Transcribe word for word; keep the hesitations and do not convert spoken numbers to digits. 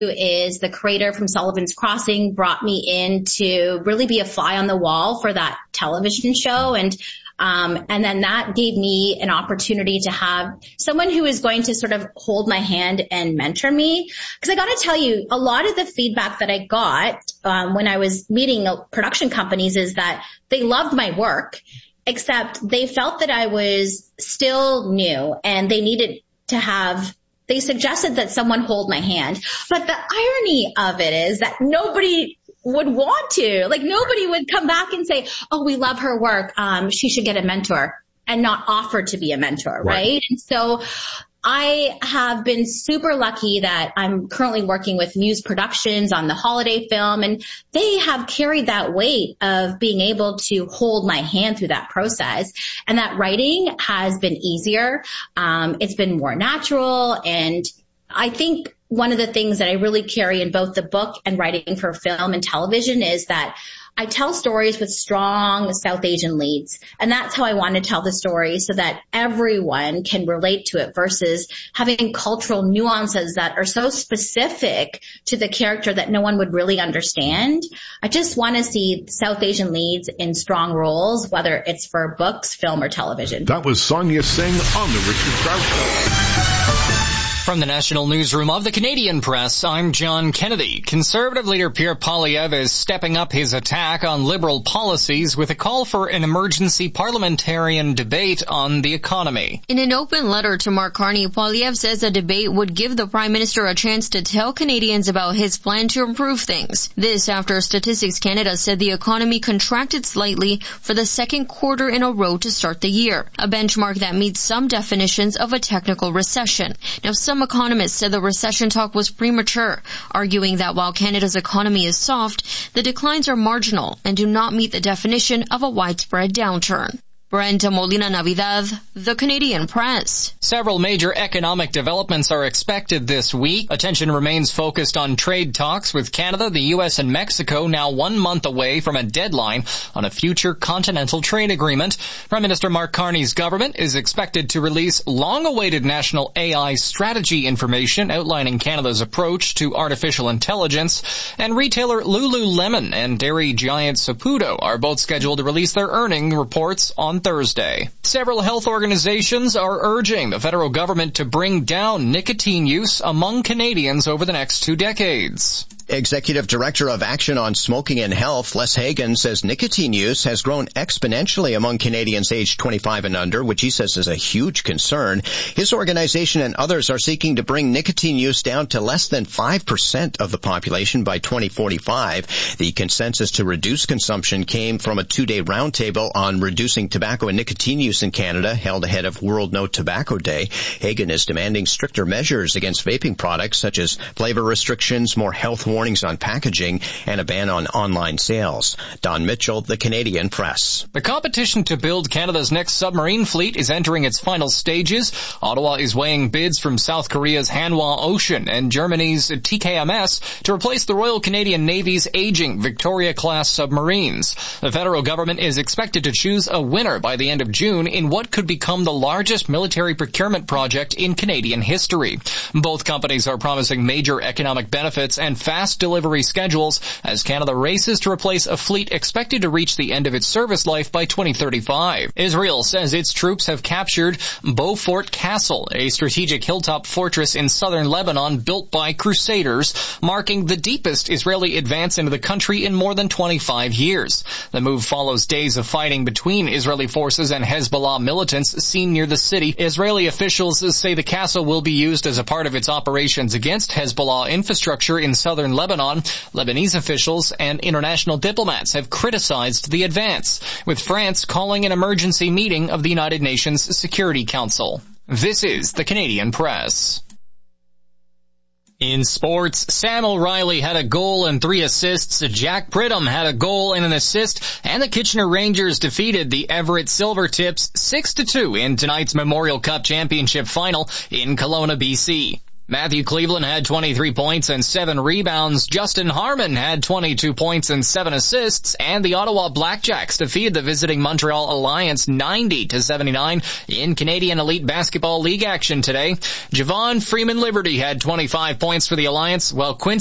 who is the creator from Sullivan's Crossing, brought me in to really be a fly on the wall for that television show. And Um, and then that gave me an opportunity to have someone who is going to sort of hold my hand and mentor me. Because I got to tell you, a lot of the feedback that I got um, when I was meeting production companies is that they loved my work, except they felt that I was still new and they needed to have, they suggested that someone hold my hand. But the irony of it is that nobody would want to. Like, nobody would come back and say, oh, we love her work. Um, she should get a mentor, and not offer to be a mentor, right? right? And so I have been super lucky that I'm currently working with Muse Productions on the holiday film, and they have carried that weight of being able to hold my hand through that process. And that writing has been easier. Um, it's been more natural. And I think one of the things that I really carry in both the book and writing for film and television is that I tell stories with strong South Asian leads. And that's how I want to tell the story, so that everyone can relate to it, versus having cultural nuances that are so specific to the character that no one would really understand. I just want to see South Asian leads in strong roles, whether it's for books, film, or television. That was Sonia Singh on the Richard Stroud Show. From the National Newsroom of the Canadian Press, I'm John Kennedy. Conservative leader Pierre Poilievre is stepping up his attack on Liberal policies with a call for an emergency parliamentarian debate on the economy. In an open letter to Mark Carney, Poilievre says a debate would give the Prime Minister a chance to tell Canadians about his plan to improve things. This after Statistics Canada said the economy contracted slightly for the second quarter in a row to start the year, a benchmark that meets some definitions of a technical recession. Now, some Some economists said the recession talk was premature, arguing that while Canada's economy is soft, the declines are marginal and do not meet the definition of a widespread downturn. Brenda Molina Navidad, The Canadian Press. Several major economic developments are expected this week. Attention remains focused on trade talks with Canada, the U S, and Mexico, now one month away from a deadline on a future continental trade agreement. Prime Minister Mark Carney's government is expected to release long-awaited national A I strategy information outlining Canada's approach to artificial intelligence. And retailer Lululemon and dairy giant Saputo are both scheduled to release their earnings reports on Thursday. Several health organizations are urging the federal government to bring down nicotine use among Canadians over the next two decades. Executive Director of Action on Smoking and Health, Les Hagan, says nicotine use has grown exponentially among Canadians aged twenty-five and under, which he says is a huge concern. His organization and others are seeking to bring nicotine use down to less than five percent of the population by twenty forty-five. The consensus to reduce consumption came from a two-day roundtable on reducing tobacco and nicotine use in Canada, held ahead of World No Tobacco Day. Hagan is demanding stricter measures against vaping products, such as flavor restrictions, more health warnings on packaging, and a ban on online sales. Don Mitchell, The Canadian Press. The competition to build Canada's next submarine fleet is entering its final stages. Ottawa is weighing bids from South Korea's Hanwha Ocean and Germany's T K M S to replace the Royal Canadian Navy's aging Victoria-class submarines. The federal government is expected to choose a winner by the end of June in what could become the largest military procurement project in Canadian history. Both companies are promising major economic benefits and fast delivery schedules as Canada races to replace a fleet expected to reach the end of its service life by twenty thirty-five. Israel says its troops have captured Beaufort Castle, a strategic hilltop fortress in southern Lebanon built by crusaders, marking the deepest Israeli advance into the country in more than twenty-five years. The move follows days of fighting between Israeli forces and Hezbollah militants seen near the city. Israeli officials say the castle will be used as a part of its operations against Hezbollah infrastructure in southern Lebanon. Lebanese officials and international diplomats have criticized the advance, with France calling an emergency meeting of the United Nations Security Council. This is the Canadian Press. In sports, Sam O'Reilly had a goal and three assists, Jack Pridham had a goal and an assist, and the Kitchener Rangers defeated the Everett Silvertips six to two in tonight's Memorial Cup Championship final in Kelowna, B C. Matthew Cleveland had twenty-three points and seven rebounds. Justin Harmon had twenty-two points and seven assists. And the Ottawa Blackjacks defeated the visiting Montreal Alliance ninety to seventy-nine in Canadian Elite Basketball League action today. Javon Freeman Liberty had twenty-five points for the Alliance, while Quincy